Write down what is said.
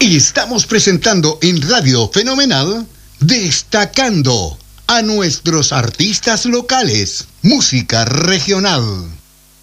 Y estamos presentando en Radio Fenomenal, destacando a nuestros artistas locales, música regional.